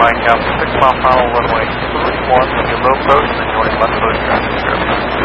Mike Alpha, 6 mile final runway 21 with your low approach and joining left approach traffic.